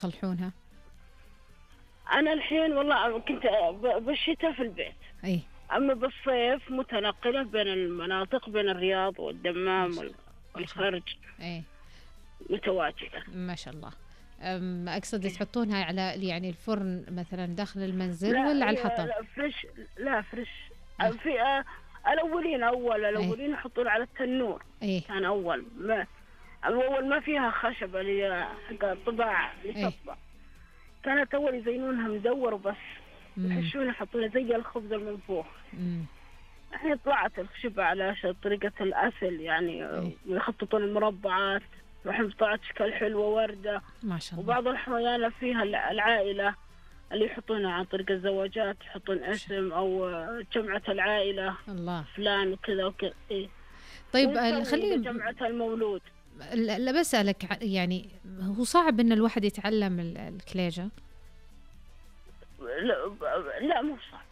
تصلحونها؟ أنا الحين والله كنت بالشتاء في البيت. أي أما بالصيف متنقلة بين المناطق، بين الرياض والدمام ما شاء الله. والخرج، أي متواجدة. ما شاء الله. أقصد تحطونها على يعني الفرن مثلا داخل المنزل لا ولا على الحطب؟ لا فريش. لا فريش. أي. في الأولين يحطون على التنور. أي. كان أول ما فيها خشب اللي حق الطباعة اللي أي. تطبع. كانت أول يزينونها مدور وبس، يحشون يحطونها زي الخبز المنفوخ. الحين طلعت الخشبة على طريقة الأسل، يعني يخططون المربعات، والحين طلعت أشكال حلوة، وردة ما شاء الله. وبعض الأحيان فيها العائلة اللي يحطونها عن طريق الزواجات، يحطون اسم أو جمعة العائلة، الله. فلان وكذا وكذا. طيب خلينا جمعة المولود. لا بسألك، يعني هو صعب إن الواحد يتعلم الكليجة؟ لا مو صعب،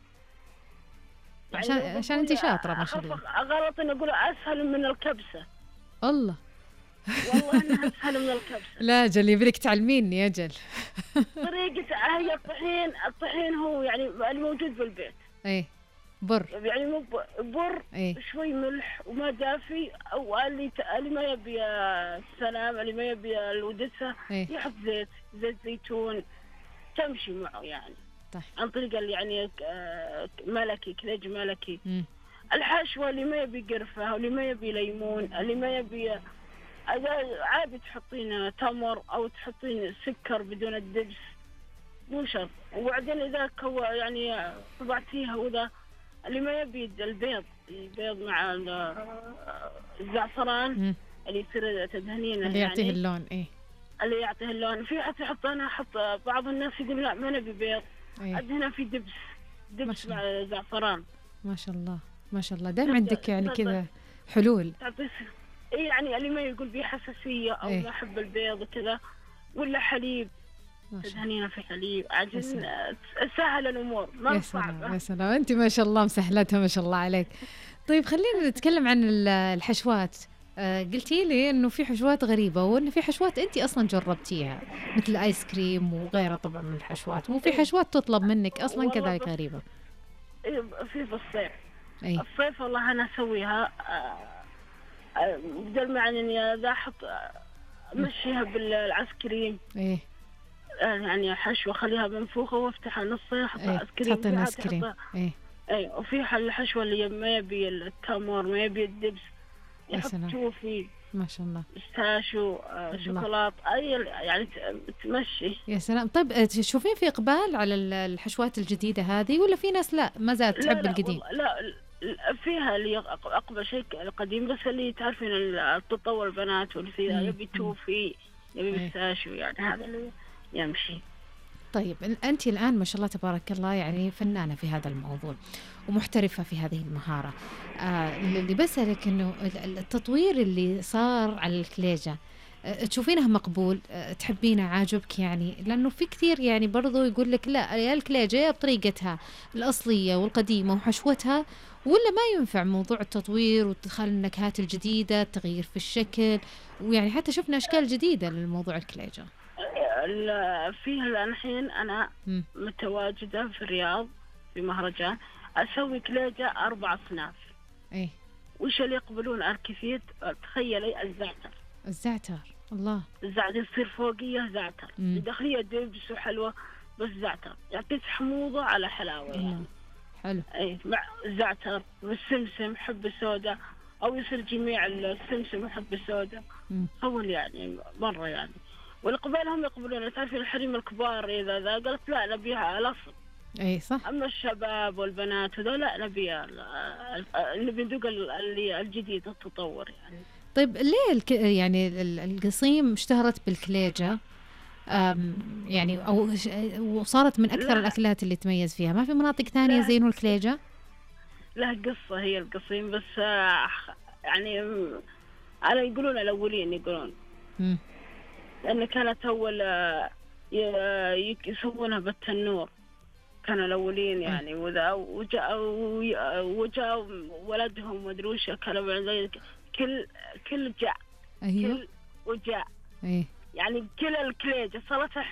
عشان أنت شاطرة ما شاء الله. غلط إن أقول أسهل من الكبسة. الله. والله إنها أسهل من الكبسة. لا جل يبرك تعلميني أجل. طريقة هي الطحين هو يعني الموجود بالبيت. إيه بر، يعني مو بر. إيه؟ شوي ملح وما دافي، أو اللي ما يبي السلام، اللي ما يبي الودسة، إيه؟ يحط زيت زيتون تمشي معه يعني. طيب. عن طريق اللي يعني ملكي، كليج ملكي. الحشوة اللي ما يبي قرفة، واللي ما يبي ليمون، اللي ما يبي عادي تحطين تمر أو تحطين سكر بدون الدبس، مو شرط. وبعدين إذا يعني طبعتيها، وذا اللي ما يبي البيض مع الزعفران اللي يصير تدهنينه، اللي يعطيه يعني اللون. إيه اللي يعطيه اللون. في حتى يحط بعض الناس يقول لا ما نبي بيض، إيه؟ عندنا في دبس مع زعفران. ما شاء الله ما شاء الله، دائما عندك يعني كذا حلول. إيه يعني اللي ما يقول بيه حساسية أو ما يحب البيض وكذا، ولا حليب تدهنينا في حليب، عشان سهل الأمور ما صعبة. يا سلام أنت ما شاء الله مسهلتها ما شاء الله عليك. طيب خلينا نتكلم عن الحشوات. قلتي لي إنه في حشوات غريبة، وإنه في حشوات أنت أصلا جربتيها مثل آيس كريم وغيره طبعا من الحشوات، وفي حشوات تطلب منك أصلا كذلك غريبة. في الصيف. الصيف والله أنا أسويها، بدل ما أني إذا أحط أمشيها بالعسكريم. إيه يعني حشوة خليها منفوخة وافتحها نصين، أحط آيس كريم. تحطين آيس كريم. وفي الحشوة اللي ما يبي التمر، ما يبي الدبس، يحط توفي ما شاء الله، بيستاشيو، شوكولات، يعني تمشي. يا سلام. طيب تشوفين في إقبال على الحشوات الجديدة هذه، ولا في ناس لا ما زالت تحب القديم؟ لا فيها اللي أقبل شيء القديم، بس اللي تعرفين التطور البنات، واللي فيها يبي توفي، يبي بيستاشيو، يعني هذا اللي يمشي. طيب أنت الآن ما شاء الله تبارك الله يعني فنانة في هذا الموضوع ومحترفة في هذه المهارة. اللي بسألك إنه التطوير اللي صار على الكليجة تشوفينه مقبول، تحبينه، عاجبك يعني؟ لأنه في كثير يعني برضو يقول لك لا يا الكليجة بطريقتها الأصلية والقديمة وحشوتها، ولا ما ينفع موضوع التطوير وتدخل النكهات الجديدة، التغيير في الشكل، ويعني حتى شفنا أشكال جديدة للموضوع الكليجة. فيها الحين أنا متواجدة في الرياض في مهرجان، أسوي كليجة 4 أصناف. إيه وش اللي يقبلون الكثير؟ تخيلي الزعتر. الله. الزعتر يصير فوقيه زعتر، الداخلية دبس وحلوة، بس زعتر يعطيك حموضة على حلاوة يعني. حلو. أي مع الزعتر والسمسم حب سودا، أو يصير جميع السمسم وحب سودا. هو يعني مرة يعني. والإقبال هم يقبلون، تعرفين الحريم الكبار إذا قالت لا نبيها الأصل. أي صح. أما الشباب والبنات وذا لا نبيها، نبي ندوق الجديد التطور يعني. طيب ليه يعني القصيم اشتهرت بالكليجة يعني أو وصارت من أكثر الأكلات اللي تميز فيها؟ ما في مناطق ثانية زينوا الكليجة؟ له قصة هي القصيم، بس يعني أنا يقولون الأولين يقولون لأن كانت أول يسوونها بالتنور، كانوا الأولين يعني. وذا وجاء ولدهم مدروشة كانوا كل جاء. أيوه. كل وجاء. إيه يعني كل الكليجة سلطة